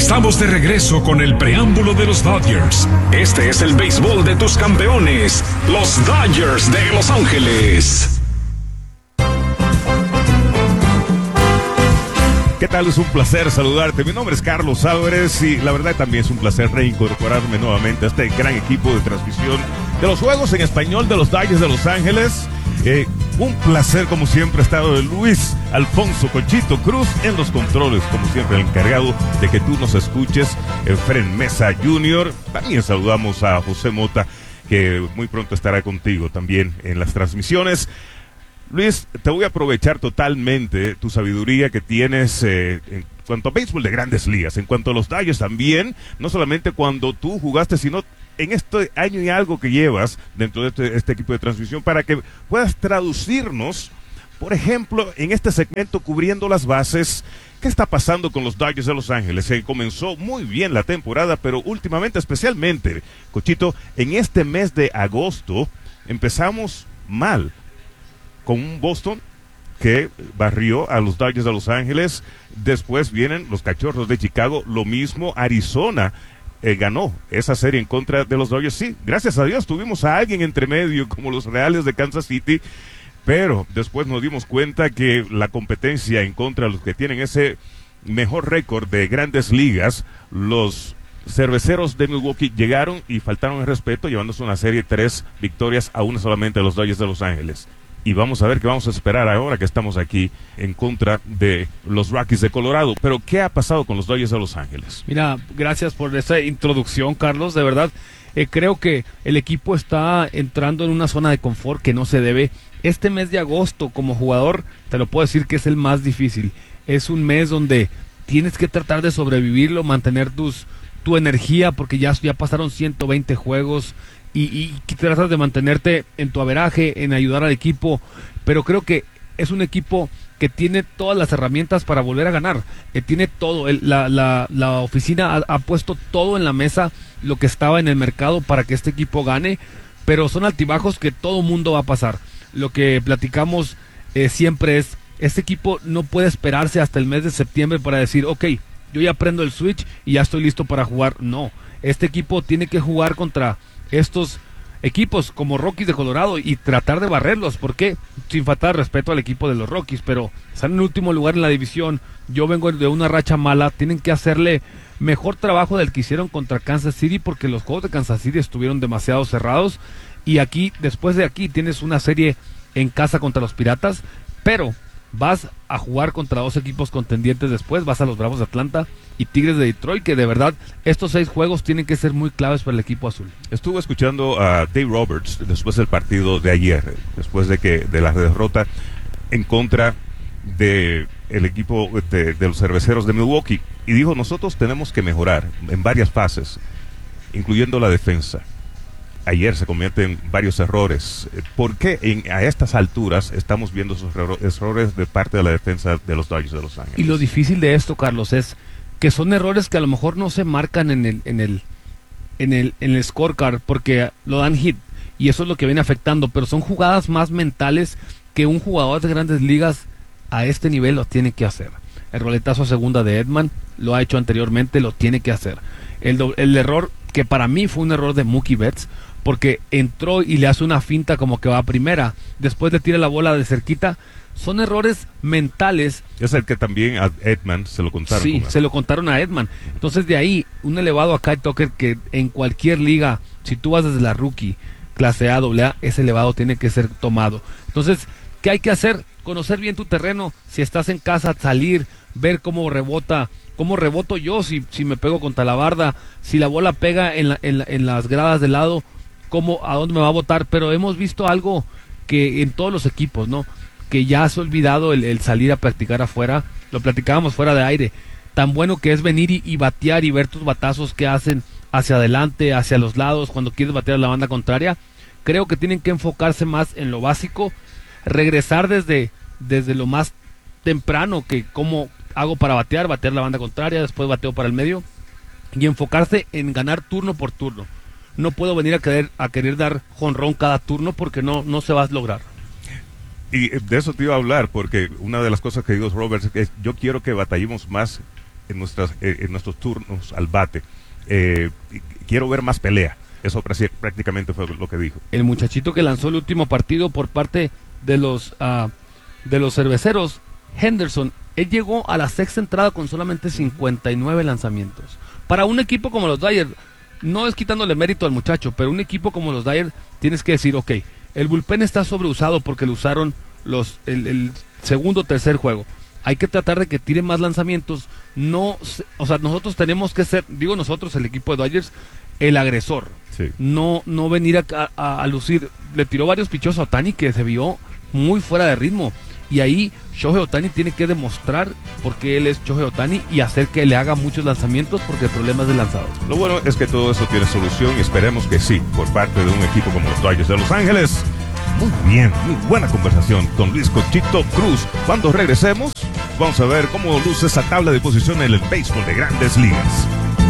Estamos de regreso con el preámbulo de los Dodgers. Este es el béisbol de tus campeones, los Dodgers de Los Ángeles. ¿Qué tal? Es un placer saludarte. Mi nombre es Carlos Álvarez y la verdad también es un placer reincorporarme nuevamente a este gran equipo de transmisión de los juegos en español de los Dodgers de Los Ángeles. Un placer, como siempre, estar de Luis Alfonso Conchito Cruz en los controles, como siempre, el encargado de que tú nos escuches, Efren Mesa Jr. También saludamos a José Mota, que muy pronto estará contigo también en las transmisiones. Luis, te voy a aprovechar totalmente tu sabiduría que tienes en cuanto a béisbol de Grandes Ligas, en cuanto a los Dodgers también, no solamente cuando tú jugaste, sino en este año y algo que llevas dentro de este equipo de transmisión, para que puedas traducirnos, por ejemplo, en este segmento cubriendo las bases, ¿qué está pasando con los Dodgers de Los Ángeles? Se comenzó muy bien la temporada, pero últimamente, especialmente, Cochito, en este mes de agosto, empezamos mal, con un Boston que barrió a los Dodgers de Los Ángeles. Después vienen los Cachorros de Chicago, lo mismo Arizona ganó esa serie en contra de los Dodgers. Sí, gracias a Dios tuvimos a alguien entre medio como los Reales de Kansas City, pero después nos dimos cuenta que la competencia en contra de los que tienen ese mejor récord de Grandes Ligas, los Cerveceros de Milwaukee, llegaron y faltaron el respeto, llevándose una serie 3 victorias a una solamente de los Dodgers de Los Ángeles. Y vamos a ver qué vamos a esperar ahora que estamos aquí en contra de los Rockies de Colorado. Pero, ¿qué ha pasado con los Dodgers de Los Ángeles? Mira, gracias por esa introducción, Carlos. De verdad, creo que el equipo está entrando en una zona de confort que no se debe. Este mes de agosto, como jugador, te lo puedo decir que es el más difícil. Es un mes donde tienes que tratar de sobrevivirlo, mantener tu energía, porque ya pasaron 120 juegos. Y tratas de mantenerte en tu averaje, en ayudar al equipo, pero creo que es un equipo que tiene todas las herramientas para volver a ganar, tiene todo, la oficina ha puesto todo en la mesa, lo que estaba en el mercado para que este equipo gane, pero son altibajos que todo mundo va a pasar. Lo que platicamos siempre es, este equipo no puede esperarse hasta el mes de septiembre para decir, ok, yo ya prendo el switch y ya estoy listo para jugar. No, este equipo tiene que jugar contra estos equipos como Rockies de Colorado y tratar de barrerlos, porque sin faltar respeto al equipo de los Rockies, pero están en último lugar en la división. Yo vengo de una racha mala, tienen que hacerle mejor trabajo del que hicieron contra Kansas City, porque los juegos de Kansas City estuvieron demasiado cerrados, y aquí, después de aquí, tienes una serie en casa contra los Piratas, pero vas a jugar contra dos equipos contendientes después, vas a los Bravos de Atlanta y Tigres de Detroit, que de verdad estos 6 juegos tienen que ser muy claves para el equipo azul. Estuve escuchando a Dave Roberts después del partido de ayer, después de la derrota en contra de el equipo de los Cerveceros de Milwaukee, y dijo, nosotros tenemos que mejorar en varias fases, incluyendo la defensa. Ayer se cometen varios errores. ¿Por qué a estas alturas estamos viendo esos errores de parte de la defensa de los Dodgers de Los Ángeles? Y lo difícil de esto, Carlos, es que son errores que a lo mejor no se marcan en el scorecard, porque lo dan hit, y eso es lo que viene afectando, pero son jugadas más mentales que un jugador de Grandes Ligas a este nivel lo tiene que hacer. El roletazo a segunda de Edman lo ha hecho anteriormente, lo tiene que hacer. El error que para mí fue un error de Mookie Betts, porque entró y le hace una finta como que va a primera, después le tira la bola de cerquita. Son errores mentales. Es el que también a Edman se lo contaron. Sí, se lo contaron a Edman. Entonces de ahí, un elevado a Kyle Tucker, que en cualquier liga, si tú vas desde la rookie, clase A, AA, ese elevado tiene que ser tomado. Entonces, ¿qué hay que hacer? Conocer bien tu terreno. Si estás en casa, salir, ver cómo reboto yo, si me pego contra la barda, si la bola pega en las gradas de lado, a dónde me va a botar. Pero hemos visto algo que en todos los equipos, ¿no? Que ya has olvidado el salir a practicar afuera. Lo platicábamos fuera de aire. Tan bueno que es venir y batear y ver tus batazos que hacen hacia adelante, hacia los lados, cuando quieres batear a la banda contraria. Creo que tienen que enfocarse más en lo básico, regresar desde lo más temprano, que cómo hago para batear la banda contraria, después bateo para el medio, y enfocarse en ganar turno por turno. No puedo venir a querer dar jonrón cada turno, porque no se va a lograr. Y de eso te iba a hablar, porque una de las cosas que digo, Robert, es que yo quiero que batallemos más en nuestros turnos al bate. Quiero ver más pelea. Eso prácticamente fue lo que dijo. El muchachito que lanzó el último partido por parte de los cerveceros, Henderson, él llegó a la sexta entrada con solamente 59 lanzamientos. Para un equipo como los Dodgers, no es quitándole mérito al muchacho, pero un equipo como los Dodgers tienes que decir, ok, el bullpen está sobreusado porque lo usaron el segundo o tercer juego. Hay que tratar de que tire más lanzamientos. Nosotros tenemos que ser, digo nosotros, el equipo de Dodgers, el agresor. Sí. No venir a lucir. Le tiró varios pichos a Ohtani que se vio muy fuera de ritmo. Y ahí Shohei Ohtani tiene que demostrar por qué él es Shohei Ohtani y hacer que le haga muchos lanzamientos, porque el problema es de lanzador. Lo bueno es que todo eso tiene solución y esperemos que sí, por parte de un equipo como los Dodgers de Los Ángeles. Muy bien, muy buena conversación con Luis Cochito Cruz. Cuando regresemos, vamos a ver cómo luce esa tabla de posiciones en el béisbol de Grandes Ligas.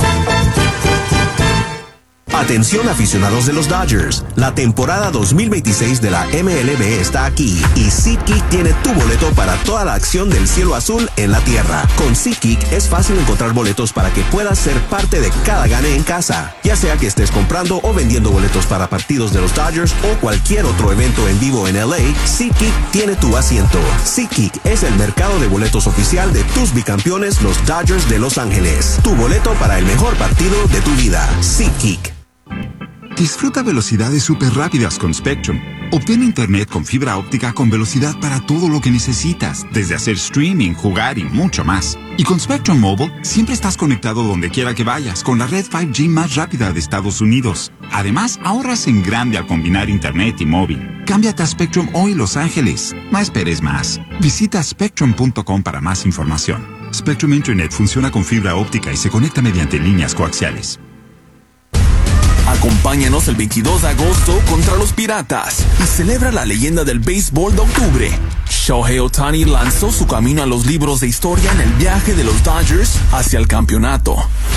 Atención aficionados de los Dodgers, la temporada 2026 de la MLB está aquí y SeatGeek tiene tu boleto para toda la acción del cielo azul en la tierra. Con SeatGeek es fácil encontrar boletos para que puedas ser parte de cada gane en casa, ya sea que estés comprando o vendiendo boletos para partidos de los Dodgers o cualquier otro evento en vivo en LA. SeatGeek tiene tu asiento. SeatGeek es el mercado de boletos oficial de tus bicampeones, los Dodgers de Los Ángeles. Tu boleto para el mejor partido de tu vida. SeatGeek. Disfruta velocidades súper rápidas con Spectrum. Obtén internet con fibra óptica con velocidad para todo lo que necesitas, desde hacer streaming, jugar y mucho más. Y con Spectrum Mobile, siempre estás conectado donde quiera que vayas, con la red 5G más rápida de Estados Unidos. Además, ahorras en grande al combinar internet y móvil. Cámbiate a Spectrum hoy, Los Ángeles. No esperes más. Visita spectrum.com para más información. Spectrum Internet funciona con fibra óptica y se conecta mediante líneas coaxiales. Acompáñanos el 22 de agosto contra los Piratas y celebra la leyenda del béisbol de octubre. Shohei Ohtani lanzó su camino a los libros de historia en el viaje de los Dodgers hacia el campeonato.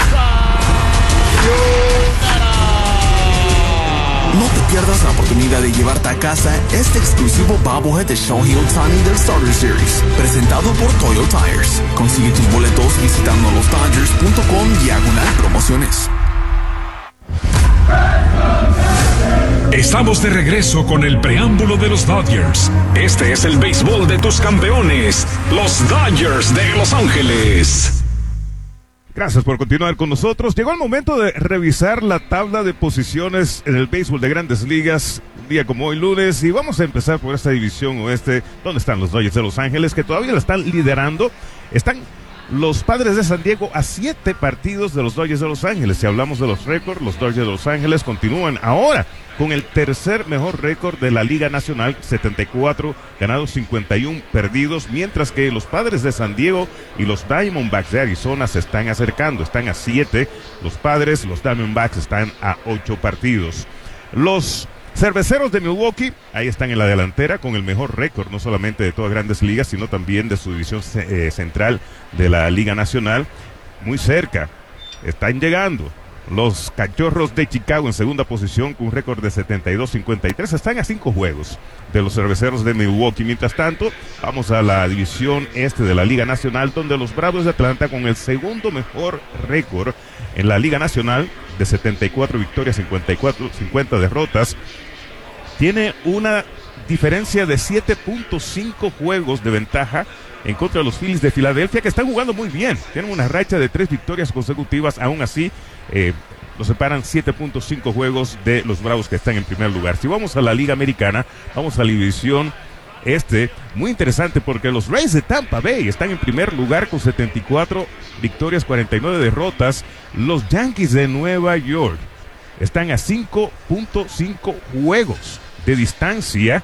No te pierdas la oportunidad de llevarte a casa este exclusivo bobblehead de Shohei Ohtani del Starter Series, presentado por Toyo Tires. Consigue tus boletos visitando losdodgers.com/promociones. Estamos de regreso con el preámbulo de los Dodgers. Este es el béisbol de tus campeones, los Dodgers de Los Ángeles. Gracias por continuar con nosotros. Llegó el momento de revisar la tabla de posiciones en el béisbol de Grandes Ligas, un día como hoy lunes, y vamos a empezar por esta división oeste, donde están los Dodgers de Los Ángeles, que todavía la están liderando. Están los Padres de San Diego a 7 partidos de los Dodgers de Los Ángeles. Si hablamos de los récords, los Dodgers de Los Ángeles continúan ahora con el tercer mejor récord de la Liga Nacional, 74 ganados, 51 perdidos, mientras que los Padres de San Diego y los Diamondbacks de Arizona se están acercando, están a 7, los Padres, los Diamondbacks están a 8 partidos. Los Cerveceros de Milwaukee, ahí están en la delantera con el mejor récord, no solamente de todas Grandes Ligas, sino también de su división central de la Liga Nacional, muy cerca, están llegando. Los Cachorros de Chicago en segunda posición con un récord de 72-53, están a 5 juegos de los Cerveceros de Milwaukee. Mientras tanto, vamos a la división este de la Liga Nacional, donde los Bravos de Atlanta con el segundo mejor récord en la Liga Nacional, de 74 victorias, 50 derrotas, tiene una diferencia de 7.5 juegos de ventaja en contra de los Phillies de Filadelfia, que están jugando muy bien. Tienen una racha de 3 victorias consecutivas, aún así los separan 7.5 juegos de los Bravos, que están en primer lugar. Si vamos a la Liga Americana, vamos a la división muy interesante, porque los Rays de Tampa Bay están en primer lugar con 74 victorias, 49 derrotas. Los Yankees de Nueva York están a 5.5 juegos de distancia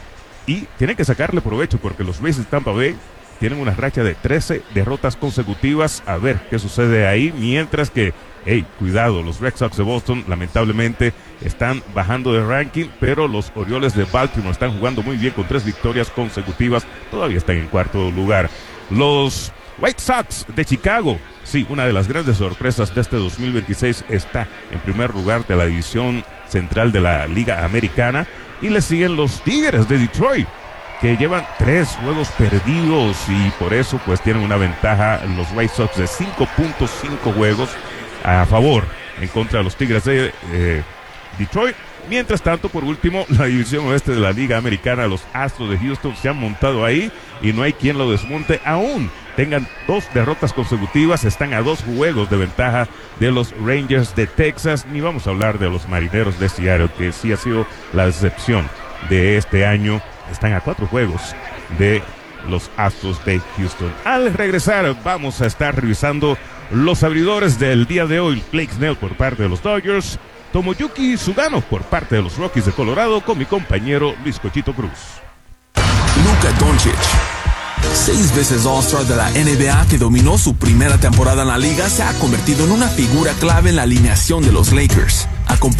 y tienen que sacarle provecho, porque los Rays de Tampa Bay tienen una racha de 13 derrotas consecutivas. A ver qué sucede ahí, mientras que cuidado, los Red Sox de Boston lamentablemente están bajando de ranking, pero los Orioles de Baltimore están jugando muy bien con 3 victorias consecutivas, todavía están en cuarto lugar. Los White Sox de Chicago, sí, una de las grandes sorpresas de este 2026, está en primer lugar de la división central de la Liga Americana, y le siguen los Tigres de Detroit que llevan 3 juegos perdidos y por eso pues tienen una ventaja los White Sox de 5.5 juegos a favor en contra de los Tigres de Detroit. Mientras tanto, por último, la división oeste de la Liga Americana, los Astros de Houston se han montado ahí y no hay quien lo desmonte aún. Tengan 2 derrotas consecutivas, están a 2 juegos de ventaja de los Rangers de Texas. Ni vamos a hablar de los Marineros de Seattle, que sí ha sido la decepción de este año. Están a 4 juegos de los Astros de Houston. Al regresar, vamos a estar revisando los abridores del día de hoy. Blake Snell por parte de los Dodgers, Tomoyuki Sugano por parte de los Rockies de Colorado, con mi compañero Luis Cochito Cruz. Luka Doncic, 6 veces All-Star de la NBA que dominó su primera temporada en la liga, se ha convertido en una figura clave en la alineación de los Lakers.